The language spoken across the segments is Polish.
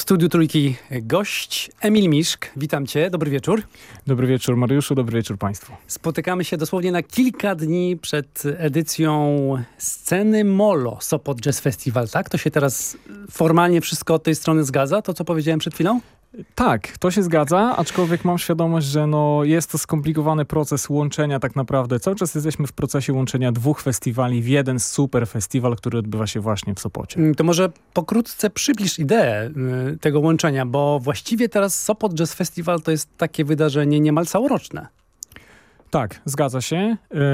Studiu Trójki gość Emil Miszk. Witam cię, dobry wieczór. Dobry wieczór Mariuszu, dobry wieczór Państwu. Spotykamy się dosłownie na kilka dni przed edycją Sceny Molo Sopot Jazz Festival, tak? To się teraz formalnie wszystko od tej strony zgadza, to co powiedziałem przed chwilą? Tak, to się zgadza, aczkolwiek mam świadomość, że jest to skomplikowany proces łączenia tak naprawdę. Cały czas jesteśmy w procesie łączenia dwóch festiwali w jeden super festiwal, który odbywa się właśnie w Sopocie. To może pokrótce przybliż ideę tego łączenia, bo właściwie teraz Sopot Jazz Festival to jest takie wydarzenie niemal całoroczne. Tak, zgadza się.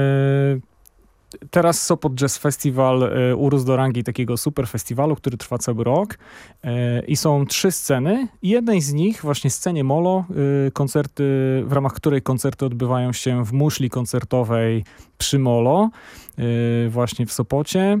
Teraz Sopot Jazz Festival urósł do rangi takiego super festiwalu, który trwa cały rok i są 3 sceny. Jednej z nich, właśnie scenie Molo, koncerty, w ramach której koncerty odbywają się w muszli koncertowej przy Molo, właśnie w Sopocie.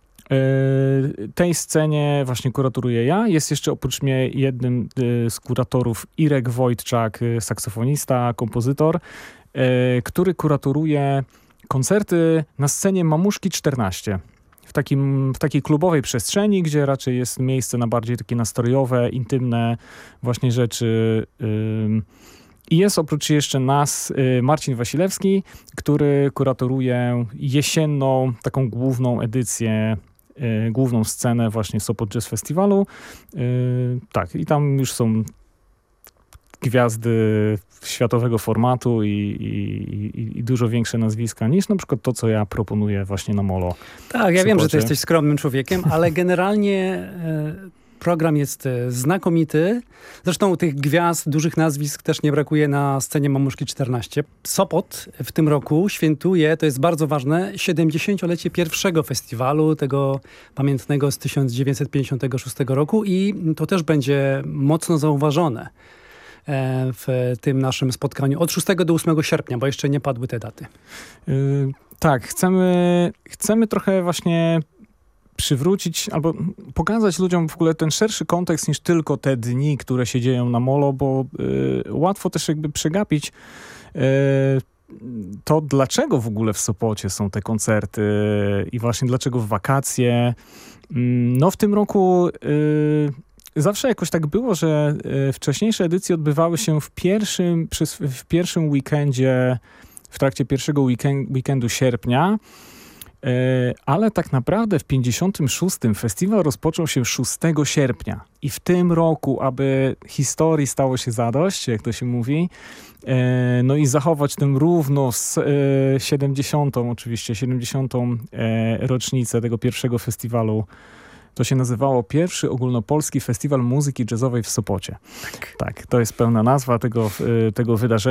Tej scenie właśnie kuraturuję ja. Jest jeszcze oprócz mnie jednym z kuratorów Irek Wojtczak, saksofonista, kompozytor, który kuratoruje koncerty na scenie Mamuszki 14. W takiej klubowej przestrzeni, gdzie raczej jest miejsce na bardziej takie nastrojowe, intymne właśnie rzeczy. I jest oprócz jeszcze nas Marcin Wasilewski, który kuratoruje jesienną, taką główną edycję, główną scenę właśnie Sopot Jazz Festiwalu. Tak, i tam już są gwiazdy światowego formatu i dużo większe nazwiska niż na przykład to, co ja proponuję właśnie na Molo. Tak, ja wiem, że ty jesteś skromnym człowiekiem, ale generalnie program jest znakomity. Zresztą tych gwiazd, dużych nazwisk też nie brakuje na scenie Mamuszki 14. Sopot w tym roku świętuje, to jest bardzo ważne, 70-lecie pierwszego festiwalu, tego pamiętnego z 1956 roku i to też będzie mocno zauważone w tym naszym spotkaniu od 6 do 8 sierpnia, bo jeszcze nie padły te daty. Tak, chcemy trochę właśnie przywrócić albo pokazać ludziom w ogóle ten szerszy kontekst niż tylko te dni, które się dzieją na Molo, bo łatwo też jakby przegapić to, dlaczego w ogóle w Sopocie są te koncerty i właśnie dlaczego w wakacje. No w tym roku zawsze jakoś tak było, że wcześniejsze edycje odbywały się w pierwszym weekendzie, w trakcie pierwszego weekendu sierpnia, ale tak naprawdę w 56. festiwal rozpoczął się 6 sierpnia. I w tym roku, aby historii stało się zadość, jak to się mówi, no i zachować tę równo 70. rocznicę tego pierwszego festiwalu. To się nazywało Pierwszy Ogólnopolski Festiwal Muzyki Jazzowej w Sopocie. Tak, to jest pełna nazwa tego wydarzenia.